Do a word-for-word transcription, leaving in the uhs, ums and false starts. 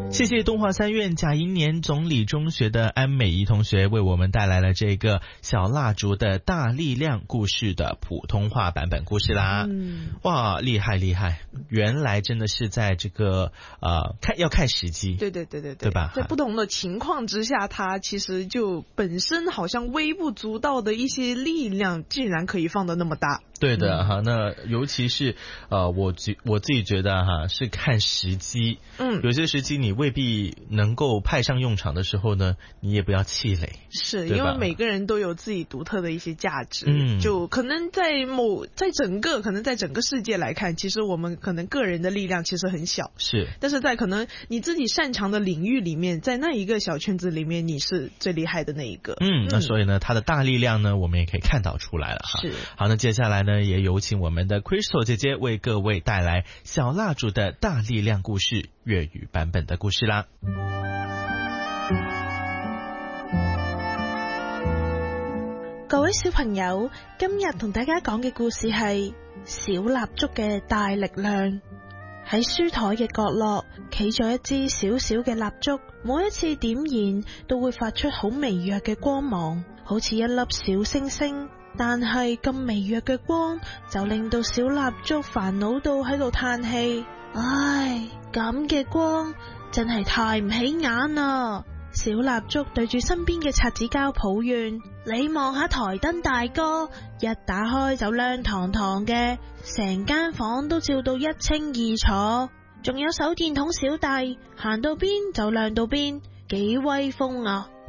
谢谢东华三院贾英年总理中学的安美仪同学为我们带来了这个小蜡烛的大力量故事的普通话版本故事啦。嗯，哇，厉害厉害！原来真的是在这个呃看要看时机， 对对对对对吧？ 在不同的情况之下，它其实就本身好像微不足道的一些力量，竟然可以放得那么大。 对的哈，那尤其是呃，我觉我自己觉得哈，是看时机。嗯，有些时机你未必能够派上用场的时候呢，你也不要气馁。 是因为每个人都有自己独特的一些价值，嗯，就可能在某在整个可能在整个世界来看，其实我们可能个人的力量其实很小， 是， 但是在可能你自己擅长的领域里面，在那一个小圈子里面，你是最厉害的那一个。 嗯，那所以呢，他的大力量呢，我们也可以看到出来了哈。 是， 好，那接下来呢，也有请我们的 Crystal 姐姐为各位带来小蜡烛的大力量故事粤语版本的故事啦。 各位小朋友，今日同大家講嘅故事係小蠟燭嘅大力量。喺書台嘅角落企咗一支小小嘅蠟燭，每一次點燃都會發出好微弱嘅光芒，好似一粒小星星。但係咁微弱嘅光就令到小蠟燭煩惱到喺度嘆氣，唉，咁嘅光真係太唔起眼啦！小蠟燭對住身邊嘅擦紙膠抱怨：你望下台燈大哥，一打開就亮堂堂嘅，成間房都照到一清二楚，仲有手電筒小弟，行到邊就亮到邊，幾威風啊！